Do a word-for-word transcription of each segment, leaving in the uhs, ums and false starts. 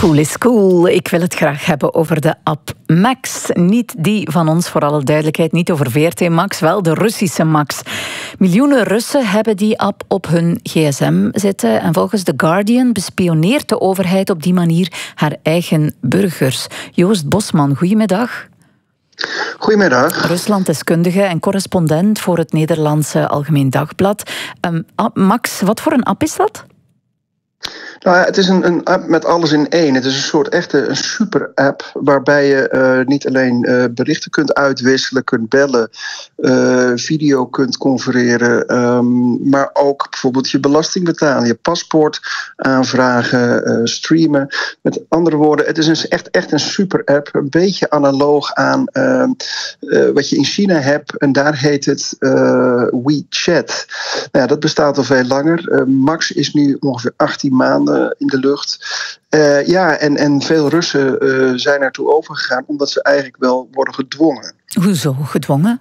Cool is cool. Ik wil het graag hebben over de app Max. Niet die van ons, voor alle duidelijkheid. Niet over V R T Max, wel de Russische Max. Miljoenen Russen hebben die app op hun gsm zitten. En volgens The Guardian bespioneert de overheid op die manier haar eigen burgers. Joost Bosman, goedemiddag. Goedemiddag. Ruslanddeskundige en correspondent voor het Nederlandse Algemeen Dagblad. Um, Max, wat voor een app is dat? Nou ja, het is een, een app met alles in één. Het is een soort echte een super-app waarbij je uh, niet alleen uh, berichten kunt uitwisselen, kunt bellen, uh, video kunt confereren, um, maar ook bijvoorbeeld je belasting betalen, je paspoort aanvragen, uh, streamen. Met andere woorden, het is een, echt, echt een super-app, een beetje analoog aan uh, uh, wat je in China hebt en daar heet het uh, WeChat. Nou ja, dat bestaat al veel langer. Uh, Max is nu ongeveer achttien maanden in de lucht. Uh, ja, en, en veel Russen uh, zijn ertoe overgegaan omdat ze eigenlijk wel worden gedwongen. Hoezo gedwongen?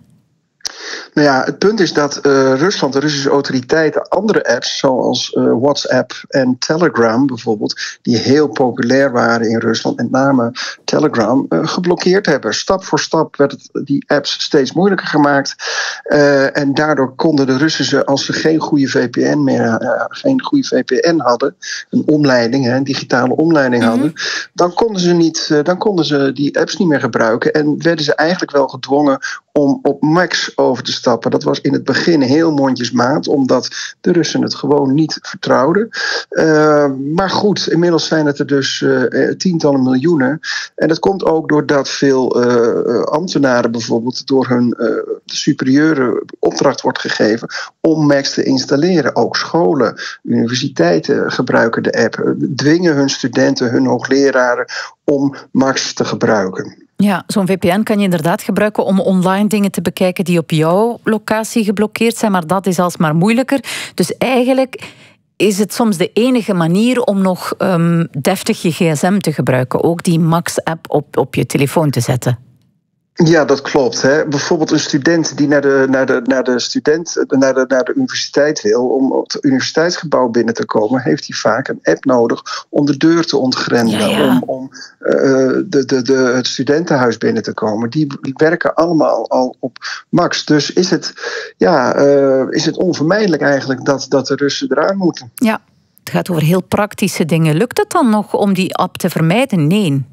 Nou ja, het punt is dat uh, Rusland, de Russische autoriteiten, andere apps zoals uh, WhatsApp en Telegram bijvoorbeeld, die heel populair waren in Rusland, met name Telegram, uh, geblokkeerd hebben. Stap voor stap werd het, die apps steeds moeilijker gemaakt. Uh, en daardoor konden de Russen ze, als ze geen goede V P N meer, uh, geen goede V P N hadden, een omleiding, hè, een digitale omleiding mm-hmm. hadden, dan konden ze niet, uh, dan konden ze die apps niet meer gebruiken en werden ze eigenlijk wel gedwongen om op Max over te stappen. Dat was in het begin heel mondjesmaat, omdat de Russen het gewoon niet vertrouwden. Uh, maar goed, inmiddels zijn het er dus uh, tientallen miljoenen. En dat komt ook doordat veel uh, ambtenaren bijvoorbeeld door hun uh, superieure opdracht wordt gegeven om Max te installeren. Ook scholen, universiteiten gebruiken de app, dwingen hun studenten, hun hoogleraren om Max te gebruiken. Ja, zo'n V P N kan je inderdaad gebruiken om online dingen te bekijken die op jouw locatie geblokkeerd zijn, maar dat is alsmaar moeilijker. Dus eigenlijk is het soms de enige manier om nog um, deftig je gsm te gebruiken, ook die Max-app op, op je telefoon te zetten. Ja, dat klopt. Hè. Bijvoorbeeld een student die naar de, naar de, naar de, student, naar de, naar de universiteit wil, om op het universiteitsgebouw binnen te komen, heeft hij vaak een app nodig om de deur te ontgrendelen, ja, ja. om, om uh, de, de, de, het studentenhuis binnen te komen. Die, die werken allemaal al op Max. Dus is het, ja, uh, is het onvermijdelijk eigenlijk dat, dat de Russen eraan moeten. Ja, het gaat over heel praktische dingen. Lukt het dan nog om die app te vermijden? Nee.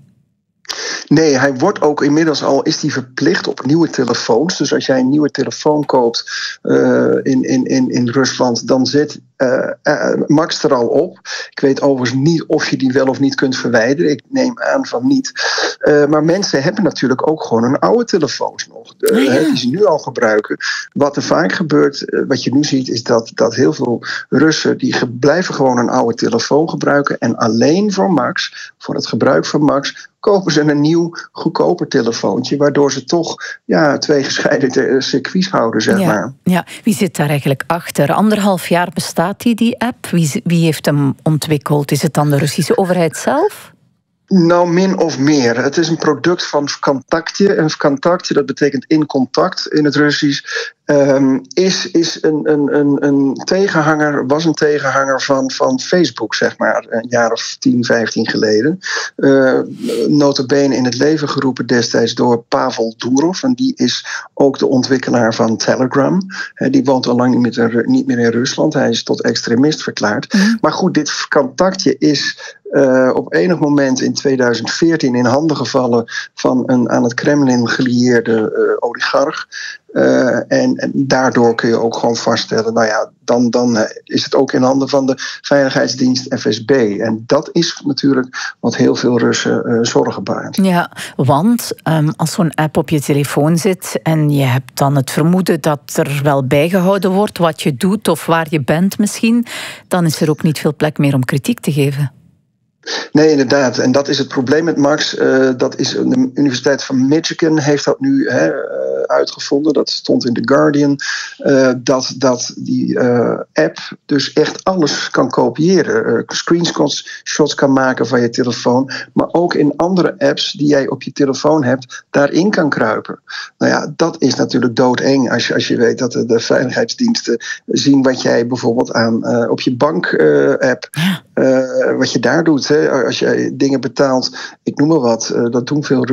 Nee, hij wordt ook inmiddels al is die verplicht op nieuwe telefoons. Dus als jij een nieuwe telefoon koopt uh, in, in, in, in Rusland, dan zit uh, uh, Max er al op. Ik weet overigens niet of je die wel of niet kunt verwijderen. Ik neem aan van niet. Uh, maar mensen hebben natuurlijk ook gewoon een oude telefoons nog. Uh, oh ja. Die ze nu al gebruiken. Wat er vaak gebeurt, uh, wat je nu ziet, is dat, dat heel veel Russen die blijven gewoon een oude telefoon gebruiken. En alleen voor Max, voor het gebruik van Max, kopen ze een nieuw, goedkoper telefoontje, waardoor ze toch ja, twee gescheiden circuits houden, zeg ja, maar. Ja. Wie zit daar eigenlijk achter? Anderhalf jaar bestaat die, die app. Wie, wie heeft hem ontwikkeld? Is het dan de Russische overheid zelf? Nou, min of meer. Het is een product van Vkontakte. En Vkontakte, dat betekent in contact in het Russisch, um, is, is een, een, een, een tegenhanger, was een tegenhanger van, van Facebook, zeg maar, een jaar of tien, vijftien geleden. Uh, nota bene in het leven geroepen destijds door Pavel Durov. En die is ook de ontwikkelaar van Telegram. He, die woont al lang niet meer, niet meer in Rusland. Hij is tot extremist verklaard. Mm. Maar goed, dit Vkontakte is Uh, op enig moment in tweeduizend veertien in handen gevallen van een aan het Kremlin gelieerde uh, oligarch. Uh, en, en daardoor kun je ook gewoon vaststellen, nou ja, dan, dan uh, is het ook in handen van de veiligheidsdienst F S B. En dat is natuurlijk wat heel veel Russen uh, zorgen baart. Ja, want um, als zo'n app op je telefoon zit en je hebt dan het vermoeden dat er wel bijgehouden wordt wat je doet of waar je bent misschien, dan is er ook niet veel plek meer om kritiek te geven. Nee, inderdaad. En dat is het probleem met Max. Uh, dat is de Universiteit van Michigan heeft dat nu. Hè, uh, uitgevonden. Dat stond in The Guardian. Uh, dat, dat die uh, app dus echt alles kan kopiëren. Uh, screenshots kan maken van je telefoon. Maar ook in andere apps die jij op je telefoon hebt, daarin kan kruipen. Nou ja, dat is natuurlijk doodeng als je, als je weet dat de, de veiligheidsdiensten zien wat jij bijvoorbeeld aan uh, op je bank-app, uh, uh, wat je daar doet. Hè? Als je dingen betaalt, ik noem maar wat, uh, dat doen veel